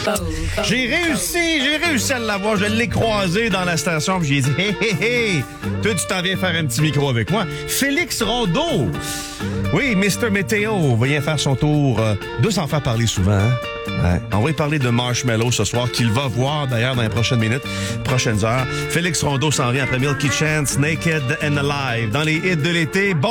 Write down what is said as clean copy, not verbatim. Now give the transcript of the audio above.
J'ai réussi à l'avoir. Je l'ai croisé dans la station, puis j'ai dit, hey, toi, tu t'en viens faire un petit micro avec moi. Félix Rondeau. Oui, Mr. Météo vient faire son tour. Doit s'en faire parler souvent, hein? Ouais. On va y parler de Marshmello ce soir, qu'il va voir d'ailleurs dans les prochaines minutes, prochaines heures. Félix Rondeau s'en vient après Milky Chance, Naked and Alive, dans les hits de l'été. Bon